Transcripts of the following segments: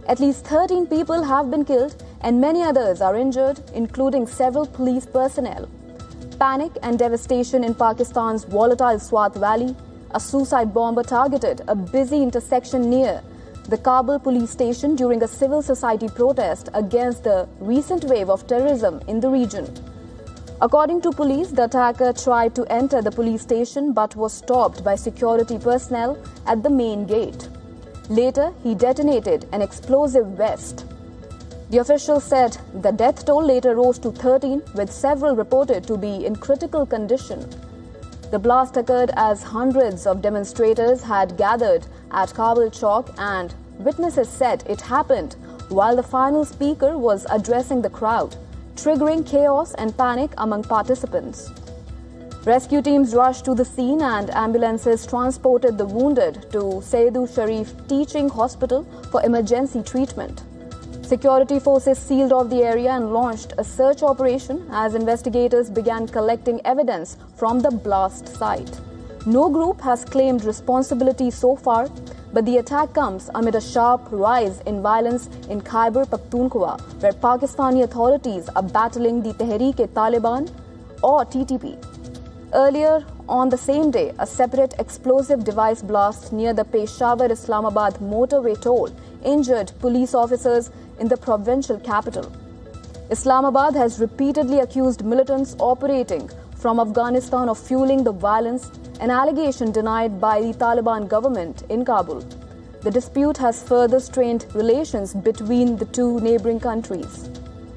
At least 13 people have been killed and many others are injured, including several police personnel. Panic and devastation in Pakistan's volatile Swat Valley. A suicide bomber targeted a busy intersection near the Kabul police station during a civil society protest against the recent wave of terrorism in the region. According to police, the attacker tried to enter the police station but was stopped by security personnel at the main gate. Later, he detonated an explosive vest. The official said the death toll later rose to 13, with several reported to be in critical condition. The blast occurred as hundreds of demonstrators had gathered at Kabul Chowk, and witnesses said it happened while the final speaker was addressing the crowd, triggering chaos and panic among participants. Rescue teams rushed to the scene and ambulances transported the wounded to Saidu Sharif Teaching Hospital for emergency treatment. Security forces sealed off the area and launched a search operation as investigators began collecting evidence from the blast site. No group has claimed responsibility so far, but the attack comes amid a sharp rise in violence in Khyber Pakhtunkhwa, where Pakistani authorities are battling the Tehreek-e-Taliban or TTP. Earlier on the same day, a separate explosive device blast near the Peshawar-Islamabad motorway toll injured police officers in the provincial capital. Islamabad has repeatedly accused militants operating from Afghanistan of fueling the violence, an allegation denied by the Taliban government in Kabul. The dispute has further strained relations between the two neighboring countries.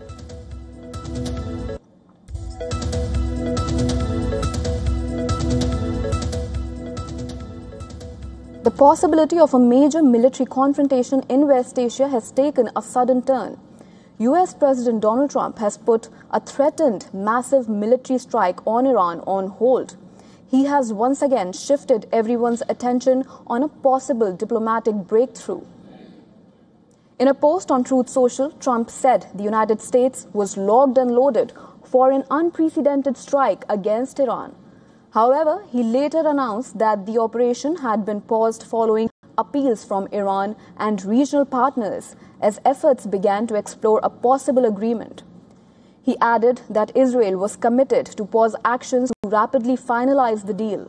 The possibility of a major military confrontation in West Asia has taken a sudden turn. US President Donald Trump has put a threatened massive military strike on Iran on hold. He has once again shifted everyone's attention on a possible diplomatic breakthrough. In a post on Truth Social, Trump said the United States was locked and loaded for an unprecedented strike against Iran. However, he later announced that the operation had been paused following appeals from Iran and regional partners as efforts began to explore a possible agreement. He added that Israel was committed to pause actions to rapidly finalize the deal.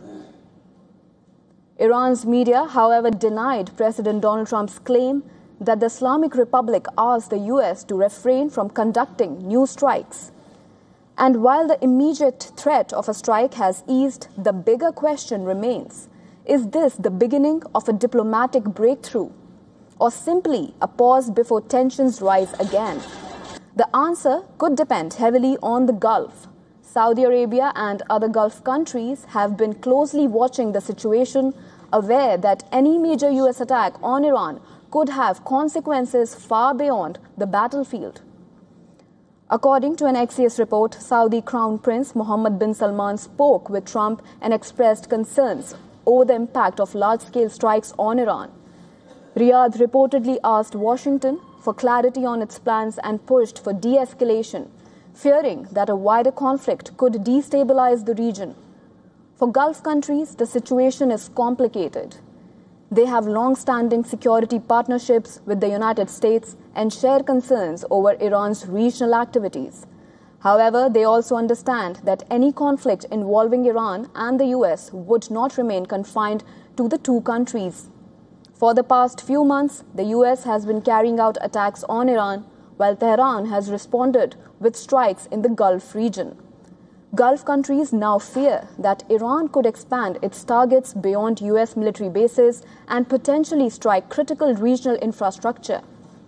Iran's media, however, denied President Donald Trump's claim that the Islamic Republic asked the US to refrain from conducting new strikes. And while the immediate threat of a strike has eased, the bigger question remains: is this the beginning of a diplomatic breakthrough, or simply a pause before tensions rise again? The answer could depend heavily on the Gulf. Saudi Arabia and other Gulf countries have been closely watching the situation, aware that any major US attack on Iran could have consequences far beyond the battlefield. According to an Axios report, Saudi Crown Prince Mohammed bin Salman spoke with Trump and expressed concerns over the impact of large-scale strikes on Iran. Riyadh reportedly asked Washington for clarity on its plans and pushed for de-escalation, fearing that a wider conflict could destabilize the region. For Gulf countries, the situation is complicated. They have long-standing security partnerships with the United States and share concerns over Iran's regional activities. However, they also understand that any conflict involving Iran and the US would not remain confined to the two countries. For the past few months, the US has been carrying out attacks on Iran, while Tehran has responded with strikes in the Gulf region. Gulf countries now fear that Iran could expand its targets beyond US military bases and potentially strike critical regional infrastructure.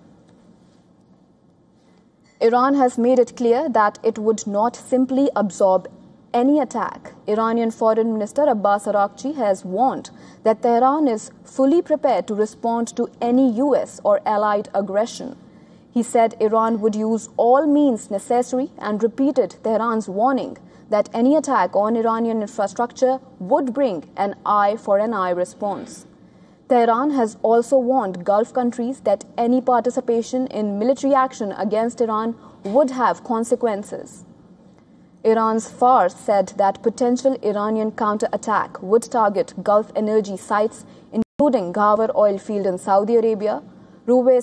Iran has made it clear that it would not simply absorb any attack. Iranian Foreign Minister Abbas Araghchi has warned that Tehran is fully prepared to respond to any US or allied aggression. He said Iran would use all means necessary and repeated Tehran's warning that any attack on Iranian infrastructure would bring an eye for an eye response. Tehran has also warned Gulf countries that any participation in military action against Iran would have consequences. Iran's Fars said that potential Iranian counterattack would target Gulf energy sites, including Ghawar oil field in Saudi Arabia, Ruwais